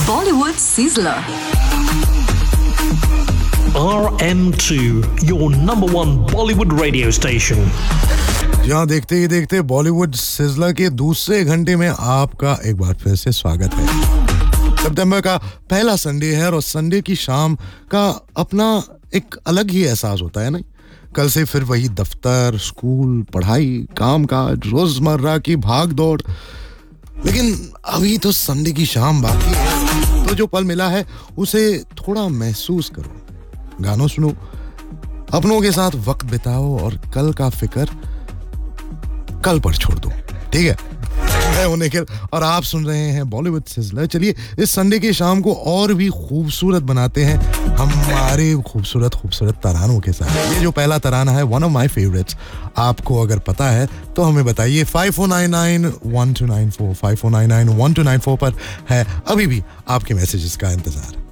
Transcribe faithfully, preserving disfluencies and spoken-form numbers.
Bollywood Sizzler. R M two, your number one Bollywood radio station. जहाँ देखते ही देखते Bollywood sizzler के दूसरे घंटे में आपका एक बार फिर से स्वागत है। सितंबर का पहला संडे है और संडे की शाम का अपना एक अलग ही एहसास होता है ना। कल से फिर वही दफ्तर, स्कूल, पढ़ाई, कामकाज, रोजमर्रा की भाग दौड़, लेकिन अभी तो संडे की शाम बाकी है। तो जो पल मिला है उसे थोड़ा महसूस करो, गानों सुनो, अपनों के साथ वक्त बिताओ और कल का फिक्र कल पर छोड़ दो, ठीक है। मैं हूं निखिल और आप सुन रहे हैं बॉलीवुड सिजलर। चलिए इस संडे की शाम को और भी खूबसूरत बनाते हैं हमारे खूबसूरत खूबसूरत तरानों के साथ। ये जो पहला तराना है, वन ऑफ माय फेवरेट्स, आपको अगर पता है तो हमें बताइए। Five four nine nine one two nine four five four nine nine one two nine four पर है अभी भी आपके मैसेजेस का इंतजार।